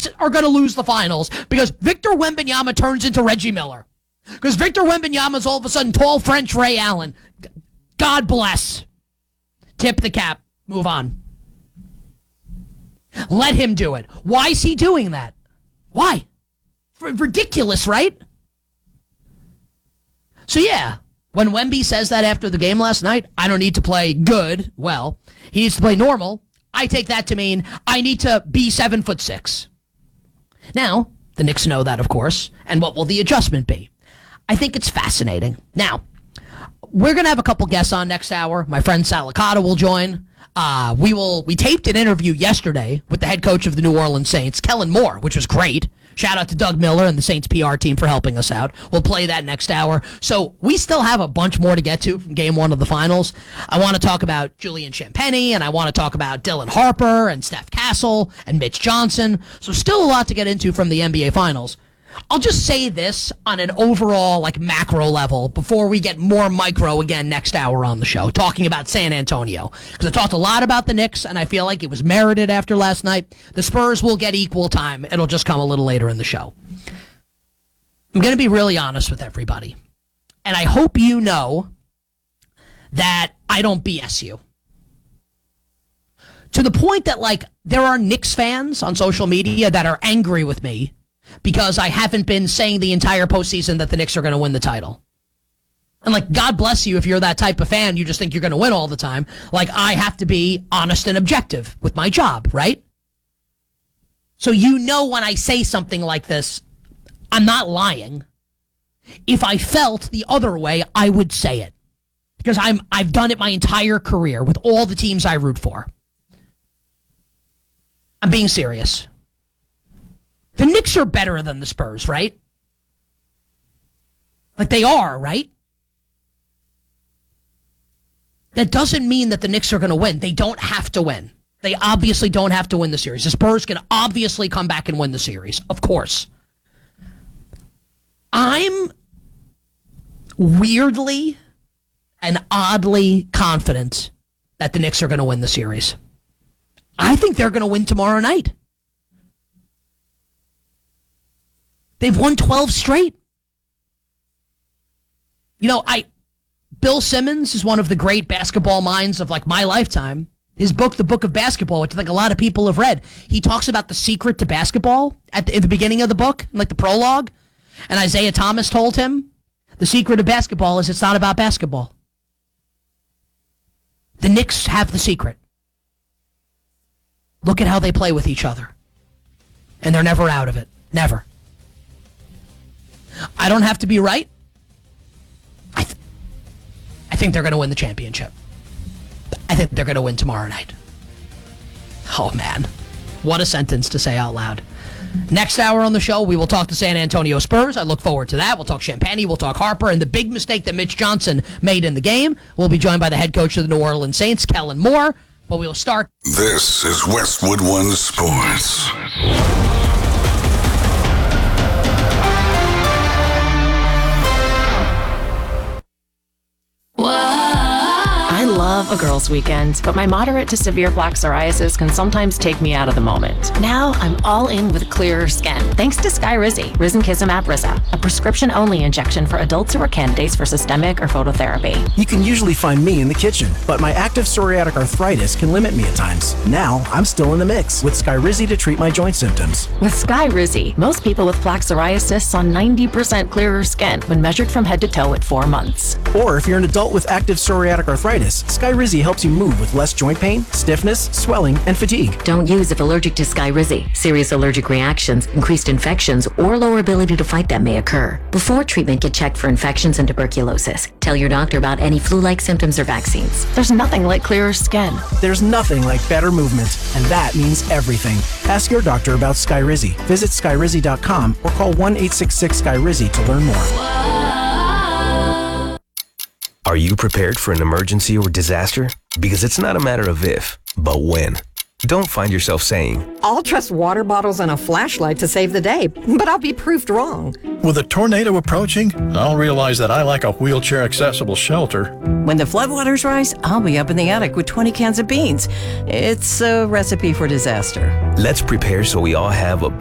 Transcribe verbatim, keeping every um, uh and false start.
Knicks are going to lose the finals because Victor Wembanyama turns into Reggie Miller. Because Victor Wembanyama is all of a sudden tall French Ray Allen. God bless. Tip the cap. Move on. Let him do it. Why is he doing that? Why? R- ridiculous, right? So yeah, when Wemby says that after the game last night, I don't need to play good, well, he needs to play normal, I take that to mean I need to be seven foot six. Now, the Knicks know that, of course, and what will the adjustment be? I think it's fascinating. Now, we're going to have a couple guests on next hour. My friend Salicata will join. Uh, we will. We taped an interview yesterday with the head coach of the New Orleans Saints, Kellen Moore, which was great. Shout out to Doug Miller and the Saints P R team for helping us out. We'll play that next hour. So we still have a bunch more to get to from game one of the finals. I want to talk about Julian Champagnie, and I want to talk about Dylan Harper and Steph Castle and Mitch Johnson. So still a lot to get into from the N B A Finals. I'll just say this on an overall, like, macro level before we get more micro again next hour on the show, talking about San Antonio. Because I talked a lot about the Knicks, and I feel like it was merited after last night. The Spurs will get equal time. It'll just come a little later in the show. I'm going to be really honest with everybody. And I hope you know that I don't B S you. To the point that, like, there are Knicks fans on social media that are angry with me because I haven't been saying the entire postseason that the Knicks are going to win the title. And, like, God bless you if you're that type of fan, you just think you're going to win all the time. Like, I have to be honest and objective with my job, right? So you know when I say something like this, I'm not lying. If I felt the other way, I would say it. Because I'm, I've done it my entire career with all the teams I root for. I'm being serious. The Knicks are better than the Spurs, right? Like, they are, right? That doesn't mean that the Knicks are going to win. They don't have to win. They obviously don't have to win the series. The Spurs can obviously come back and win the series, of course. I'm weirdly and oddly confident that the Knicks are going to win the series. I think they're going to win tomorrow night. They've won twelve straight. You know, I Bill Simmons is one of the great basketball minds of, like, my lifetime. His book, The Book of Basketball, which I think a lot of people have read, he talks about the secret to basketball at the, at the beginning of the book, like the prologue. And Isaiah Thomas told him, the secret of basketball is it's not about basketball. The Knicks have the secret. Look at how they play with each other. And they're never out of it. Never. I don't have to be right. I, th- I think they're going to win the championship. I think they're going to win tomorrow night. Oh, man. What a sentence to say out loud. Next hour on the show, we will talk to San Antonio Spurs. I look forward to that. We'll talk Champagnie, we'll talk Harper, and the big mistake that Mitch Johnson made in the game. We'll be joined by the head coach of the New Orleans Saints, Kellen Moore. But we will start. This is Westwood One Sports. I love a girls' weekend, but my moderate to severe plaque psoriasis can sometimes take me out of the moment. Now I'm all in with clearer skin, thanks to Skyrizi, Risankizumab Riza, a prescription-only injection for adults who are candidates for systemic or phototherapy. You can usually find me in the kitchen, but my active psoriatic arthritis can limit me at times. Now I'm still in the mix with Skyrizi to treat my joint symptoms. With Skyrizi, most people with plaque psoriasis saw ninety percent clearer skin when measured from head to toe at four months. Or if you're an adult with active psoriatic arthritis, Skyrizi helps you move with less joint pain, stiffness, swelling, and fatigue. Don't use if allergic to Skyrizi. Serious allergic reactions, increased infections, or lower ability to fight them may occur. Before treatment, get checked for infections and tuberculosis. Tell your doctor about any flu-like symptoms or vaccines. There's nothing like clearer skin. There's nothing like better movement, and that means everything. Ask your doctor about Skyrizi. Visit Skyrizi dot com or call one eight six six Skyrizi to learn more. Are you prepared for an emergency or disaster? Because it's not a matter of if, but when. Don't find yourself saying, I'll trust water bottles and a flashlight to save the day, but I'll be proved wrong. With a tornado approaching, I'll realize that I lack a wheelchair-accessible shelter. When the floodwaters rise, I'll be up in the attic with twenty cans of beans. It's a recipe for disaster. let's prepare so we all have a